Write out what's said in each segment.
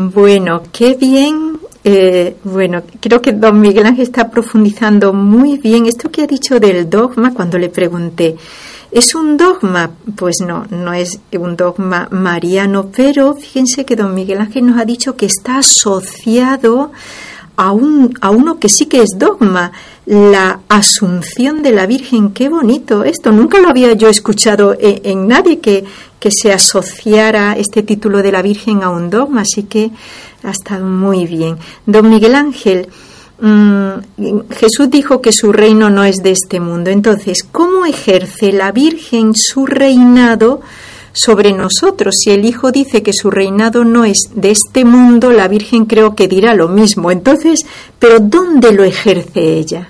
Bueno, qué bien. Bueno, creo que don Miguel Ángel está profundizando muy bien esto que ha dicho del dogma. Cuando le pregunté, ¿es un dogma? Pues no es un dogma mariano, pero fíjense que don Miguel Ángel nos ha dicho que está asociado a uno que sí que es dogma, la Asunción de la Virgen. Qué bonito esto, nunca lo había yo escuchado en nadie que se asociara este título de la Virgen a un dogma, así que ha estado muy bien. Don Miguel Ángel, Jesús dijo que su reino no es de este mundo, entonces, ¿cómo ejerce la Virgen su reinado sobre nosotros? Si el Hijo dice que su reinado no es de este mundo, la Virgen creo que dirá lo mismo. Entonces, ¿pero dónde lo ejerce ella?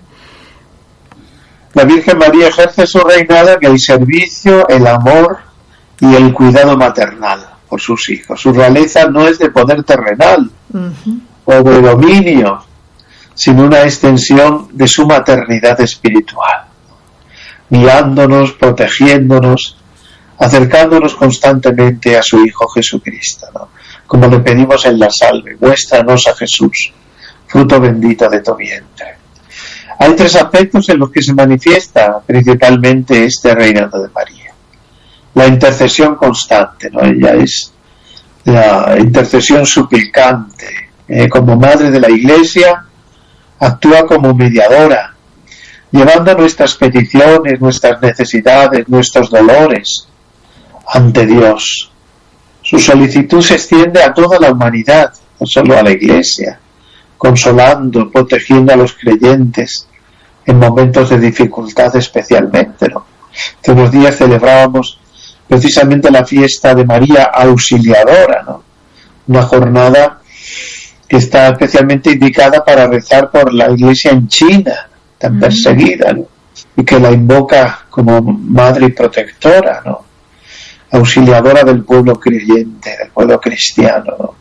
La Virgen María ejerce su reinado en el servicio, el amor y el cuidado maternal por sus hijos. Su realeza no es de poder terrenal o de dominio, sino una extensión de su maternidad espiritual, guiándonos, protegiéndonos, acercándonos constantemente a su Hijo Jesucristo, ¿no? Como le pedimos en la salve: muéstranos a Jesús, fruto bendito de tu vientre. Hay tres aspectos en los que se manifiesta principalmente este reinado de María. La intercesión constante, ¿no? Ella es la intercesión suplicante. Como madre de la Iglesia, actúa como mediadora, llevando nuestras peticiones, nuestras necesidades, nuestros dolores ante Dios. Su solicitud se extiende a toda la humanidad, no solo a la Iglesia, consolando, protegiendo a los creyentes en momentos de dificultad especialmente, ¿no? Hace unos días celebrábamos precisamente la fiesta de María Auxiliadora, ¿no? Una jornada que está especialmente indicada para rezar por la Iglesia en China, tan perseguida, ¿no? Y que la invoca como madre y protectora, ¿no? Auxiliadora del pueblo creyente, del pueblo cristiano, ¿no?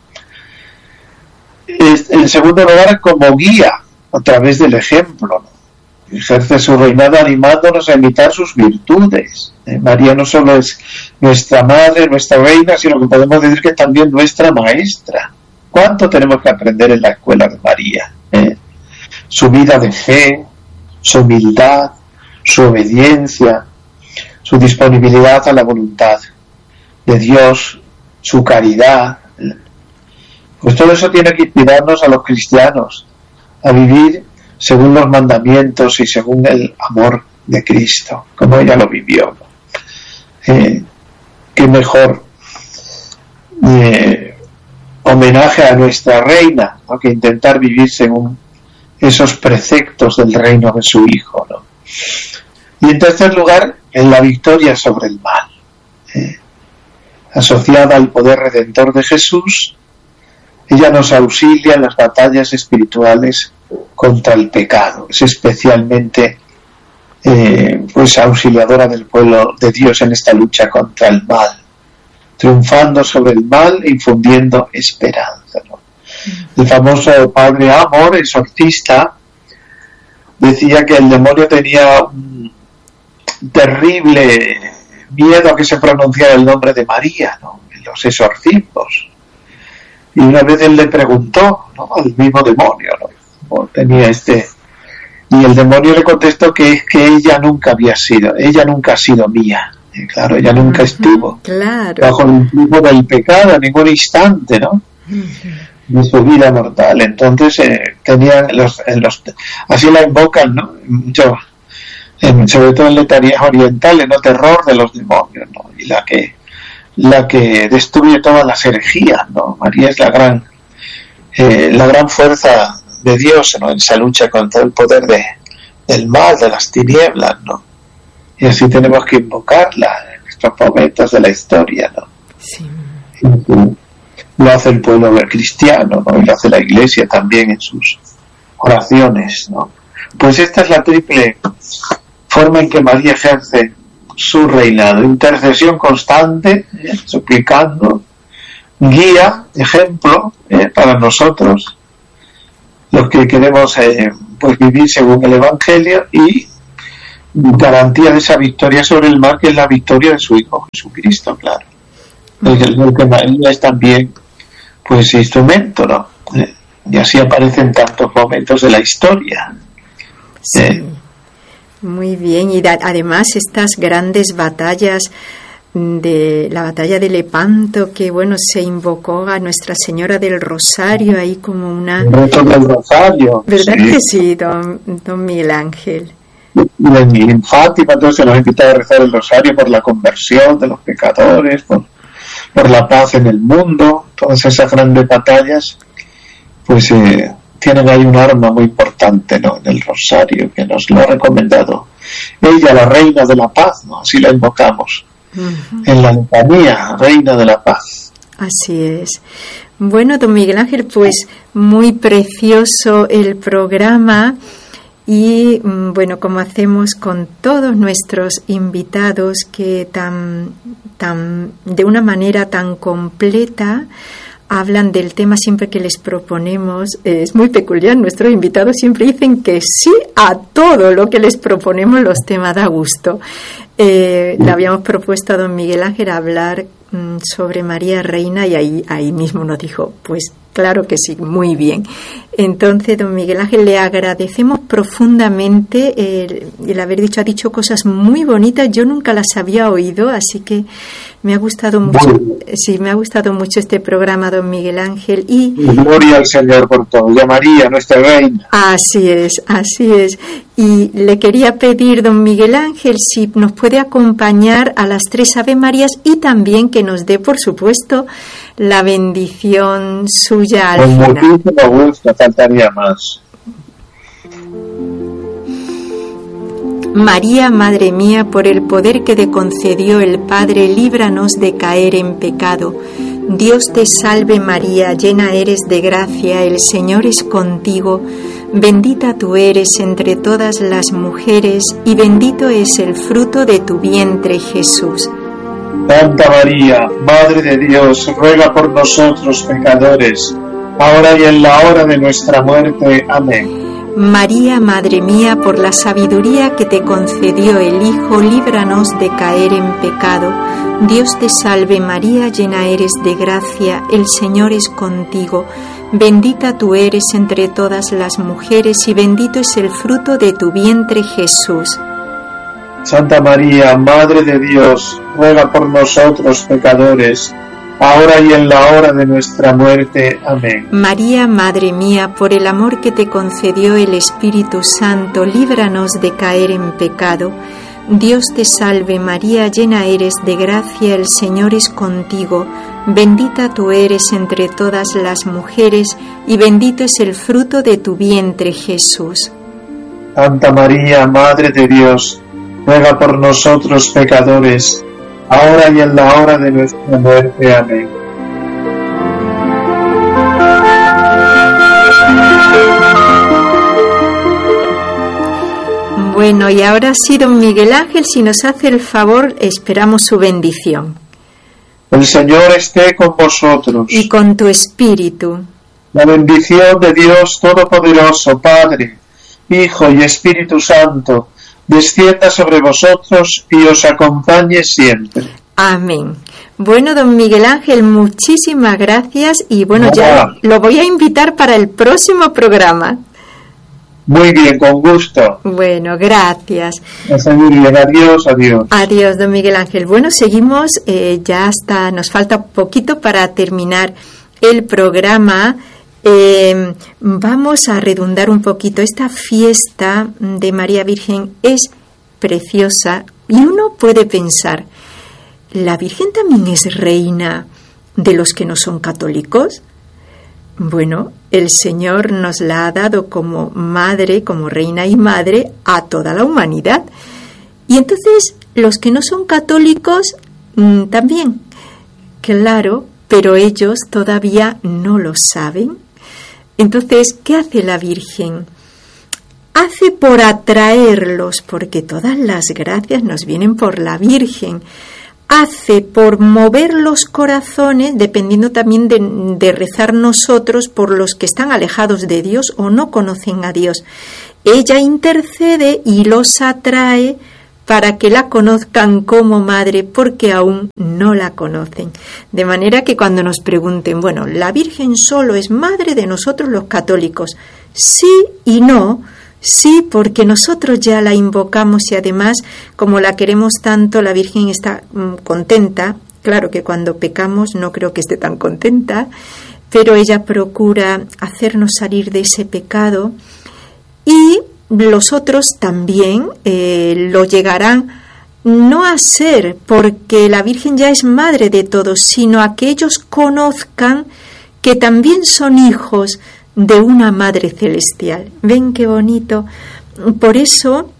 En segundo lugar, como guía a través del ejemplo, ¿no? Ejerce su reinado animándonos a imitar sus virtudes. María no solo es nuestra madre, nuestra reina, sino que podemos decir que es también nuestra maestra. ¿Cuánto tenemos que aprender en la escuela de María? Su vida de fe, su humildad, su obediencia, su disponibilidad a la voluntad de Dios, su caridad. Pues todo eso tiene que inspirarnos a los cristianos a vivir según los mandamientos y según el amor de Cristo, como ella lo vivió. Qué mejor homenaje a nuestra reina, ¿no?, que intentar vivir según esos preceptos del reino de su Hijo, ¿no? Y en tercer lugar, en la victoria sobre el mal, asociada al poder redentor de Jesús, ella nos auxilia en las batallas espirituales contra el pecado. Es especialmente pues auxiliadora del pueblo de Dios en esta lucha contra el mal, triunfando sobre el mal e infundiendo esperanza, ¿no? El famoso padre Amor, exorcista, decía que el demonio tenía un terrible miedo a que se pronunciara el nombre de María, ¿no?, en los exorcismos. Y una vez él le preguntó, ¿no?, al mismo demonio, ¿no?, cómo tenía y el demonio le contestó que es que ella nunca ha sido mía. Y claro, ella nunca estuvo bajo el influjo del pecado en ningún instante, ¿no?, de su vida mortal. Entonces tenían así la invocan, ¿no?, mucho, sobre todo en letanías orientales, ¿no?, terror de los demonios, ¿no?, y la que destruye todas las herejías, ¿no? María es la gran fuerza de Dios, ¿no?, en esa lucha contra el poder del mal, de las tinieblas, ¿no? Y así tenemos que invocarla en nuestros momentos de la historia, ¿no? Sí. Lo hace el pueblo cristiano, ¿no?, y lo hace la Iglesia también en sus oraciones, ¿no? Pues esta es la triple forma en que María ejerce su reinado: intercesión constante, suplicando, guía, ejemplo para nosotros, los que queremos pues vivir según el Evangelio, y garantía de esa victoria sobre el mal, que es la victoria de su Hijo Jesucristo, claro. El que María es también pues instrumento, ¿no? Y así aparecen tantos momentos de la historia. Sí. Muy bien, y además estas grandes batallas de la batalla de Lepanto, que bueno, se invocó a Nuestra Señora del Rosario ahí como una... El reto del Rosario. ¿Verdad que sí, don Miguel Ángel? Y en Fátima entonces se nos invita a rezar el Rosario por la conversión de los pecadores, por la paz en el mundo. Todas esas grandes batallas pues tienen ahí un arma muy importante, ¿no?, en el Rosario, que nos lo ha recomendado ella, la Reina de la Paz, ¿no? Así la invocamos en la letanía, Reina de la Paz. Así es. Bueno, don Miguel Ángel, pues muy precioso el programa. Y bueno, como hacemos con todos nuestros invitados, que de una manera tan completa hablan del tema siempre que les proponemos. Es muy peculiar, nuestros invitados siempre dicen que sí a todo lo que les proponemos, los temas da gusto. Le habíamos propuesto a don Miguel Ángel hablar sobre María Reina y ahí mismo nos dijo, pues claro que sí, muy bien. Entonces, don Miguel Ángel, le agradecemos profundamente el haber dicho, ha dicho cosas muy bonitas, yo nunca las había oído, así que me ha gustado mucho. Sí, me ha gustado mucho este programa, don Miguel Ángel. Y gloria al Señor por todo, y a María, nuestra Reina. Así es, así es. Y le quería pedir, don Miguel Ángel, si nos puede acompañar a las 3 Ave Marías y también que nos dé, por supuesto, la bendición suya al final. Con muchísimo gusto, faltaría más. María, Madre mía, por el poder que te concedió el Padre, líbranos de caer en pecado. Dios te salve María, llena eres de gracia, el Señor es contigo. Bendita tú eres entre todas las mujeres, y bendito es el fruto de tu vientre, Jesús. Santa María, Madre de Dios, ruega por nosotros pecadores, ahora y en la hora de nuestra muerte. Amén. María, Madre mía, por la sabiduría que te concedió el Hijo, líbranos de caer en pecado. Dios te salve María, llena eres de gracia, el Señor es contigo. Bendita tú eres entre todas las mujeres, y bendito es el fruto de tu vientre, Jesús. Santa María, Madre de Dios, ruega por nosotros pecadores, ahora y en la hora de nuestra muerte. Amén. María, Madre mía, por el amor que te concedió el Espíritu Santo, líbranos de caer en pecado. Dios te salve María, llena eres de gracia, el Señor es contigo. Bendita tú eres entre todas las mujeres, y bendito es el fruto de tu vientre, Jesús. Santa María, Madre de Dios, ruega por nosotros pecadores, ahora y en la hora de nuestra muerte. Amén. Bueno, y ahora sí, don Miguel Ángel, si nos hace el favor, esperamos su bendición. El Señor esté con vosotros. Y con tu espíritu. La bendición de Dios Todopoderoso, Padre, Hijo y Espíritu Santo, descienda sobre vosotros y os acompañe siempre. Amén. Bueno, don Miguel Ángel, muchísimas gracias y bueno, ya lo voy a invitar para el próximo programa. Muy bien, con gusto. Bueno, gracias. Muy bien, adiós, adiós. Adiós, don Miguel Ángel. Bueno, seguimos, ya hasta nos falta poquito para terminar el programa. Vamos a redundar un poquito. Esta fiesta de María Virgen es preciosa y uno puede pensar, ¿la Virgen también es reina de los que no son católicos? Bueno, el Señor nos la ha dado como madre, como reina y madre a toda la humanidad. Y entonces los que no son católicos también, claro, pero ellos todavía no lo saben. Entonces, ¿qué hace la Virgen? Hace por atraerlos, porque todas las gracias nos vienen por la Virgen. Hace por mover los corazones, dependiendo también de rezar nosotros por los que están alejados de Dios o no conocen a Dios. Ella intercede y los atrae para que la conozcan como madre, porque aún no la conocen. De manera que cuando nos pregunten, bueno, ¿la Virgen solo es madre de nosotros los católicos? Sí y no. Sí, porque nosotros ya la invocamos y además, como la queremos tanto, la Virgen está contenta. Claro que cuando pecamos no creo que esté tan contenta, pero ella procura hacernos salir de ese pecado, y los otros también lo llegarán no a ser, porque la Virgen ya es madre de todos, sino a que ellos conozcan que también son hijos de una madre celestial. ¿Ven qué bonito? Por eso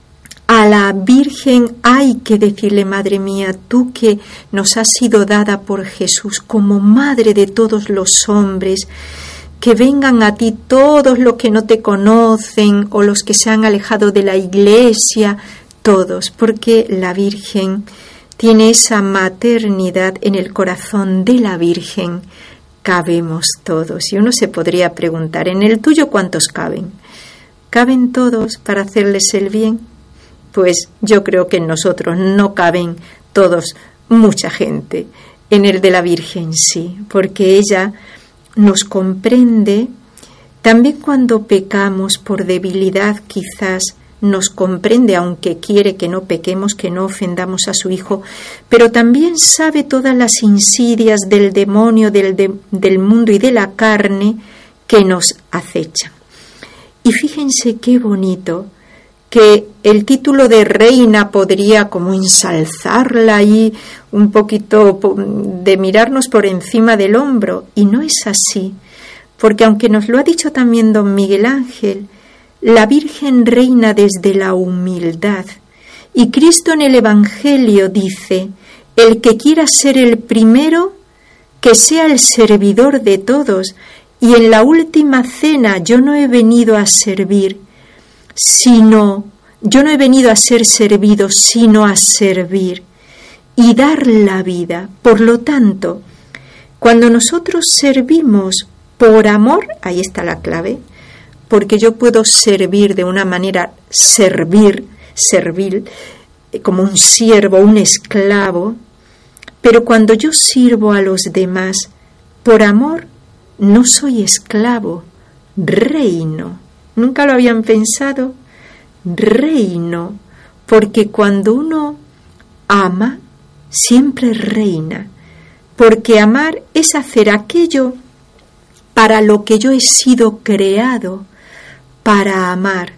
a la Virgen hay que decirle: Madre mía, tú que nos has sido dada por Jesús como madre de todos los hombres, que vengan a ti todos los que no te conocen o los que se han alejado de la Iglesia, todos, porque la Virgen tiene esa maternidad en el corazón de la Virgen. Cabemos todos. Y uno se podría preguntar, ¿en el tuyo cuántos caben? ¿Caben todos para hacerles el bien? Pues yo creo que en nosotros no caben todos, mucha gente. En el de la Virgen sí, porque ella nos comprende. También cuando pecamos por debilidad, quizás nos comprende, aunque quiere que no pequemos, que no ofendamos a su Hijo, pero también sabe todas las insidias del demonio, del mundo y de la carne que nos acechan. Y fíjense qué bonito, que el título de reina podría como ensalzarla y un poquito de mirarnos por encima del hombro, y no es así, porque aunque nos lo ha dicho también don Miguel Ángel, la Virgen reina desde la humildad, y Cristo en el Evangelio dice: el que quiera ser el primero, que sea el servidor de todos, y en la última cena yo no he venido a servir, yo no he venido a ser servido, sino a servir y dar la vida. Por lo tanto, cuando nosotros servimos por amor, ahí está la clave, porque yo puedo servir de una manera servil, como un siervo, un esclavo, pero cuando yo sirvo a los demás por amor, no soy esclavo, reino. ¿Nunca lo habían pensado? Reino, porque cuando uno ama, siempre reina, porque amar es hacer aquello para lo que yo he sido creado, para amar,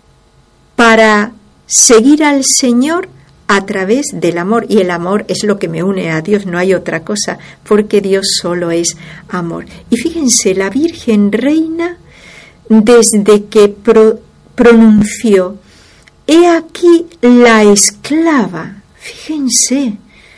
para seguir al Señor a través del amor, y el amor es lo que me une a Dios, no hay otra cosa, porque Dios solo es amor. Y fíjense, la Virgen reina desde que pronunció: he aquí la esclava. Fíjense,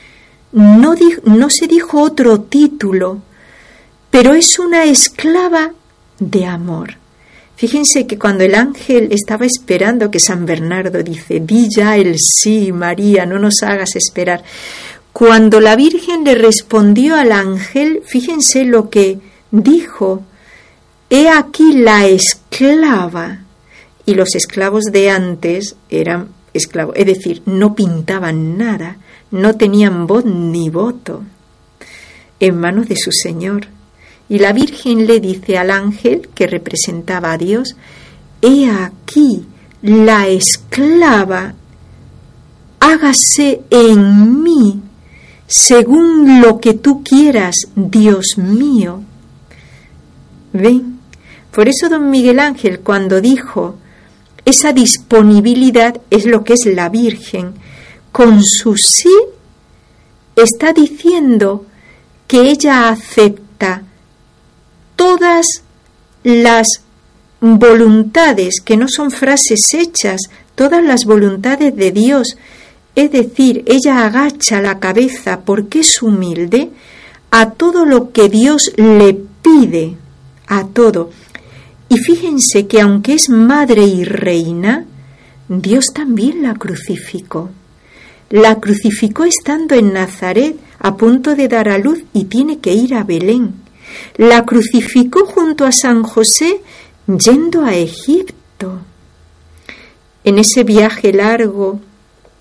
no se dijo otro título, pero es una esclava de amor. Fíjense que cuando el ángel estaba esperando, que San Bernardo dice: di ya el sí, María, no nos hagas esperar. Cuando la Virgen le respondió al ángel, fíjense lo que dijo: he aquí la esclava. Y los esclavos de antes eran esclavos, es decir, no pintaban nada, no tenían voz ni voto, en manos de su Señor. Y la Virgen le dice al ángel, que representaba a Dios: he aquí la esclava, hágase en mí según lo que tú quieras, Dios mío. ¿Ven? Por eso don Miguel Ángel, cuando dijo esa disponibilidad, es lo que es la Virgen, con su sí está diciendo que ella acepta todas las voluntades, que no son frases hechas, todas las voluntades de Dios. Es decir, ella agacha la cabeza, porque es humilde, a todo lo que Dios le pide, a todo. Y fíjense que aunque es madre y reina, Dios también la crucificó. La crucificó estando en Nazaret, a punto de dar a luz, y tiene que ir a Belén. La crucificó junto a San José, yendo a Egipto. En ese viaje largo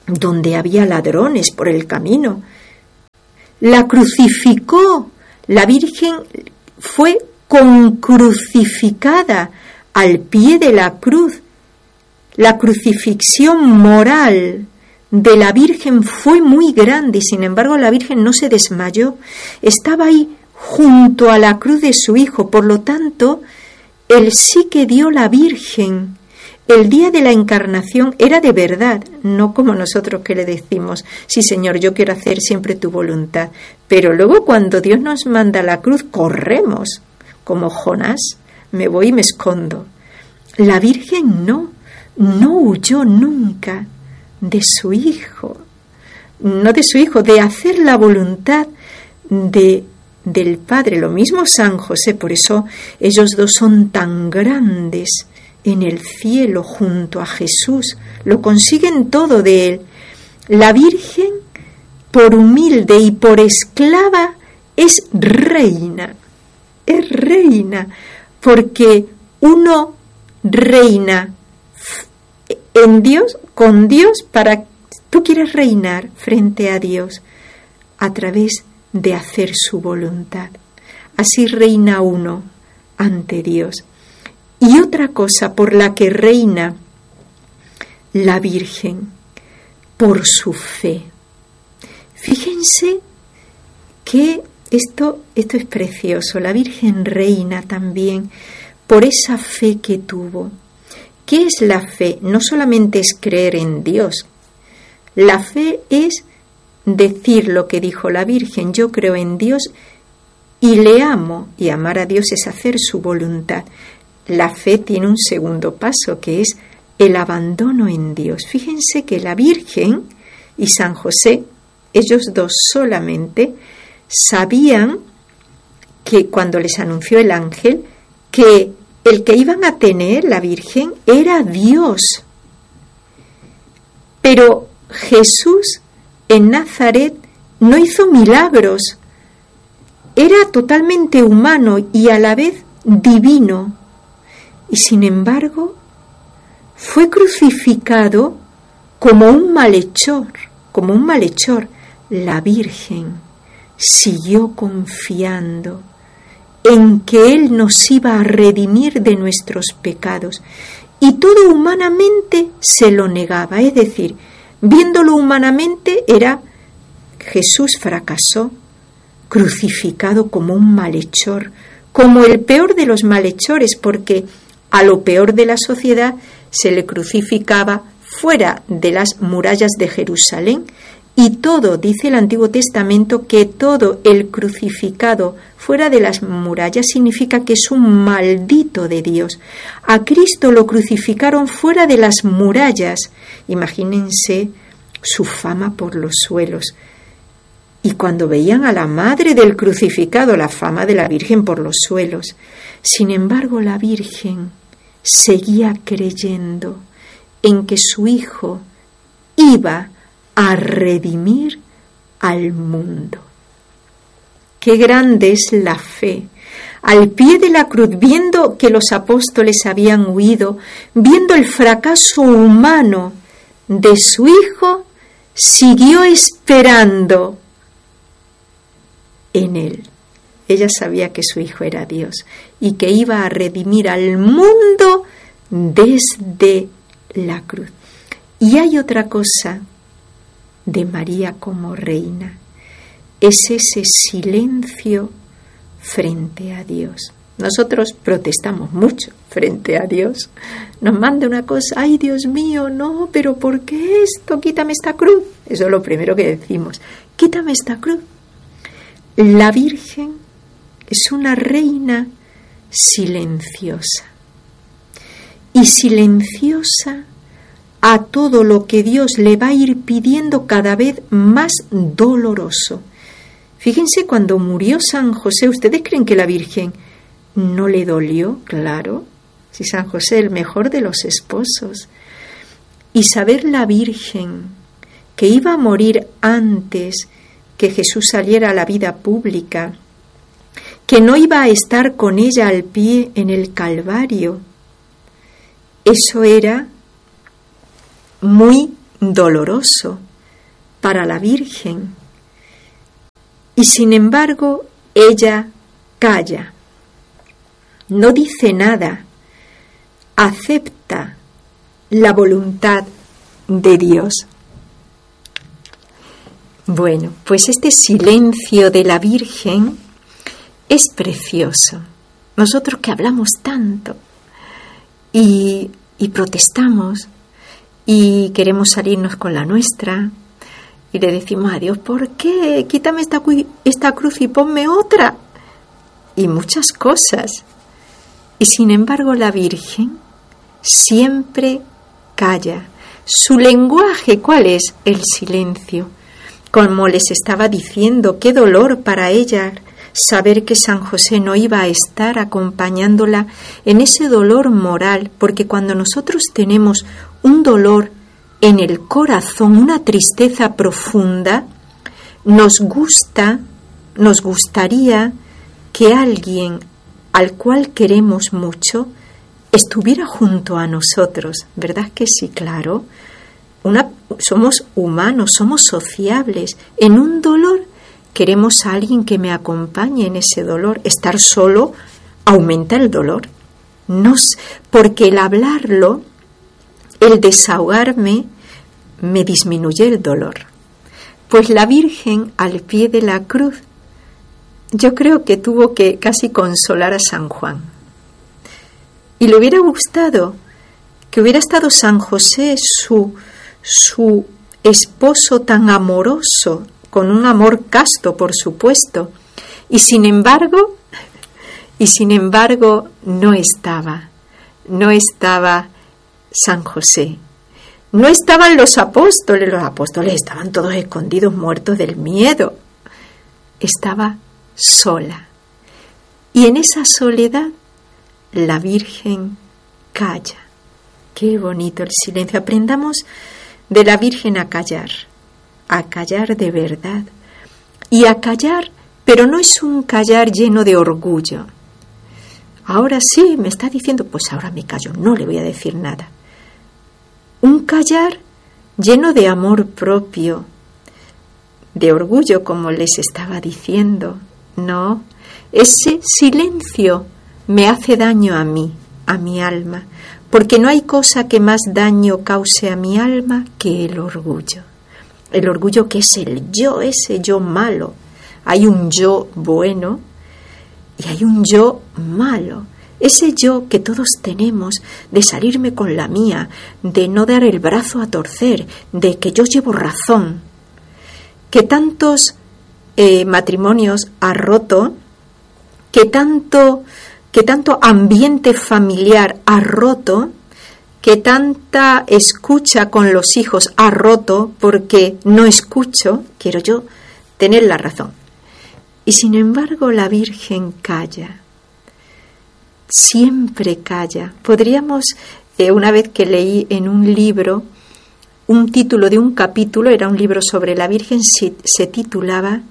donde había ladrones por el camino. La crucificó. La Virgen fue concrucificada al pie de la cruz. La crucifixión moral de la Virgen fue muy grande y sin embargo la Virgen no se desmayó. Estaba ahí junto a la cruz de su Hijo. Por lo tanto, el sí que dio la Virgen el día de la encarnación era de verdad, no como nosotros que le decimos, sí Señor, yo quiero hacer siempre tu voluntad. Pero luego cuando Dios nos manda a la cruz, corremos, como Jonás, me voy y me escondo. La Virgen no huyó nunca de su Hijo, no de su Hijo, de hacer la voluntad del Padre. Lo mismo San José, por eso ellos dos son tan grandes en el cielo junto a Jesús, lo consiguen todo de él. La Virgen, por humilde y por esclava, es reina, porque uno reina en Dios, con Dios, tú quieres reinar frente a Dios a través de hacer su voluntad. Así reina uno ante Dios. Y otra cosa por la que reina la Virgen, por su fe. Fíjense que esto es precioso. La Virgen reina también por esa fe que tuvo. ¿Qué es la fe? No solamente es creer en Dios. La fe es decir lo que dijo la Virgen: yo creo en Dios y le amo, y amar a Dios es hacer su voluntad. La fe tiene un segundo paso, que es el abandono en Dios. Fíjense que la Virgen y San José, ellos dos solamente, sabían que cuando les anunció el ángel, que el que iban a tener, la Virgen, era Dios. Pero Jesús en Nazaret no hizo milagros. Era totalmente humano y a la vez divino. Y sin embargo, fue crucificado como un malhechor. La Virgen siguió confiando en que Él nos iba a redimir de nuestros pecados. Y todo humanamente se lo negaba. Es decir, viéndolo humanamente Jesús fracasó, crucificado como un malhechor, como el peor de los malhechores, porque a lo peor de la sociedad se le crucificaba fuera de las murallas de Jerusalén. Y todo, dice el Antiguo Testamento, que todo el crucificado fuera de las murallas significa que es un maldito de Dios. A Cristo lo crucificaron fuera de las murallas. Imagínense su fama por los suelos. Y cuando veían a la madre del crucificado, la fama de la Virgen por los suelos. Sin embargo, la Virgen seguía creyendo en que su Hijo iba a redimir al mundo. Qué grande es la fe. Al pie de la cruz, viendo que los apóstoles habían huido, viendo el fracaso humano de su Hijo, siguió esperando en Él. Ella sabía que su Hijo era Dios y que iba a redimir al mundo desde la cruz. Y hay otra cosa de María como reina, es ese silencio frente a Dios. Nosotros protestamos mucho frente a Dios. Nos manda una cosa: ay, Dios mío, no, pero ¿por qué esto? Quítame esta cruz. Eso es lo primero que decimos: quítame esta cruz. La Virgen es una reina silenciosa, y silenciosa a todo lo que Dios le va a ir pidiendo cada vez más doloroso. Fíjense, cuando murió San José, ¿ustedes creen que la Virgen no le dolió? Claro, si San José, el mejor de los esposos. Y saber la Virgen que iba a morir antes que Jesús saliera a la vida pública, que no iba a estar con ella al pie en el Calvario, eso era muy doloroso para la Virgen. Y sin embargo, ella calla, no dice nada, acepta la voluntad de Dios. Bueno, pues este silencio de la Virgen es precioso. Nosotros que hablamos tanto y protestamos y queremos salirnos con la nuestra y le decimos a Dios, ¿por qué? Quítame esta cruz y ponme otra. Y muchas cosas. Y sin embargo la Virgen siempre calla. Su lenguaje, ¿cuál es? El silencio. Como les estaba diciendo, qué dolor para ella saber que San José no iba a estar acompañándola en ese dolor moral, porque cuando nosotros tenemos un dolor en el corazón, una tristeza profunda, nos gustaría que alguien al cual queremos mucho estuviera junto a nosotros, ¿verdad que sí? Claro. Somos humanos, somos sociables. En un dolor queremos a alguien que me acompañe en ese dolor. Estar solo aumenta el dolor. Porque el hablarlo, el desahogarme, me disminuye el dolor. Pues la Virgen al pie de la cruz, yo creo que tuvo que casi consolar a San Juan. Y le hubiera gustado que hubiera estado San José, su esposo tan amoroso, con un amor casto, por supuesto, y sin embargo no estaba San José, no estaban los apóstoles estaban todos escondidos, muertos del miedo, estaba sola, y en esa soledad la Virgen calla. Qué bonito el silencio. Aprendamos de la Virgen a callar de verdad, y a callar, pero no es un callar lleno de orgullo. Ahora sí, me está diciendo, pues ahora me callo, no le voy a decir nada. Un callar lleno de amor propio, de orgullo, como les estaba diciendo. No, ese silencio me hace daño a mí, a mi alma, porque no hay cosa que más daño cause a mi alma que el orgullo. El orgullo, que es el yo, ese yo malo. Hay un yo bueno y hay un yo malo. Ese yo que todos tenemos, de salirme con la mía, de no dar el brazo a torcer, de que yo llevo razón, que tantos matrimonios ha roto, que tanto ambiente familiar ha roto, que tanta escucha con los hijos ha roto, porque no escucho, quiero yo tener la razón. Y sin embargo la Virgen calla, siempre calla. Podríamos, una vez que leí en un libro, un título de un capítulo, era un libro sobre la Virgen, se titulaba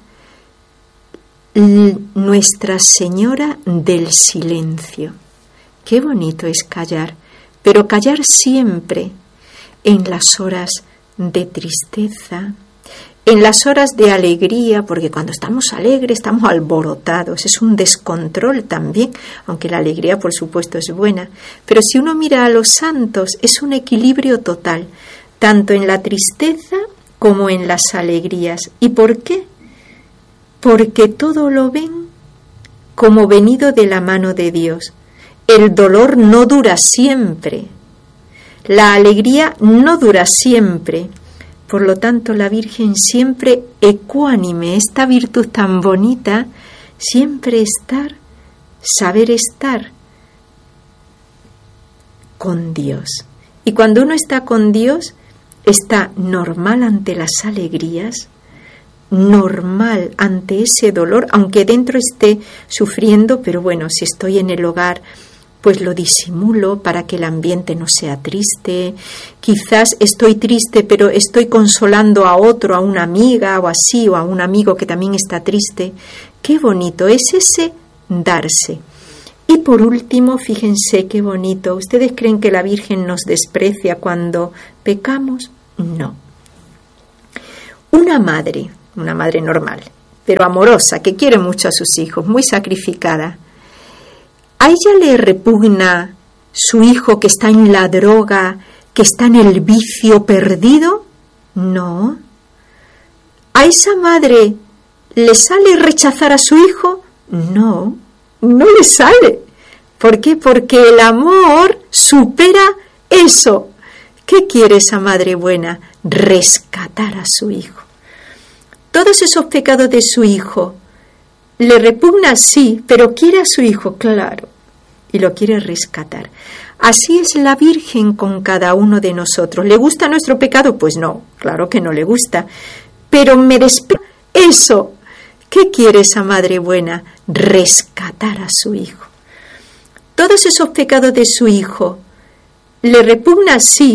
Nuestra Señora del Silencio. Qué bonito es callar, pero callar siempre, en las horas de tristeza, en las horas de alegría, porque cuando estamos alegres estamos alborotados, es un descontrol también, aunque la alegría por supuesto es buena, pero si uno mira a los santos es un equilibrio total, tanto en la tristeza como en las alegrías. ¿Y por qué? Porque todo lo ven como venido de la mano de Dios. El dolor no dura siempre, la alegría no dura siempre. Por lo tanto, la Virgen siempre ecuánime, esta virtud tan bonita, siempre saber estar con Dios. Y cuando uno está con Dios, está normal ante las alegrías, normal ante ese dolor, aunque dentro esté sufriendo, pero bueno, si estoy en el hogar, pues lo disimulo para que el ambiente no sea triste. Quizás estoy triste, pero estoy consolando a otro, a una amiga o así, o a un amigo que también está triste. Qué bonito es ese darse. Y por último, fíjense qué bonito. ¿Ustedes creen que la Virgen nos desprecia cuando pecamos? No. Una madre normal, pero amorosa, que quiere mucho a sus hijos, muy sacrificada, ¿a ella le repugna su hijo que está en la droga, que está en el vicio perdido? No. ¿A esa madre le sale rechazar a su hijo? No, no le sale. ¿Por qué? Porque el amor supera eso. ¿Qué quiere esa madre buena? Rescatar a su hijo. Todos esos pecados de su hijo le repugna, sí, pero quiere a su hijo, claro, y lo quiere rescatar. Así es la Virgen con cada uno de nosotros. ¿Le gusta nuestro pecado? Pues no, claro que no le gusta. Pero me despega eso. ¿Qué quiere esa madre buena? Rescatar a su hijo. Todos esos pecados de su hijo le repugna, sí,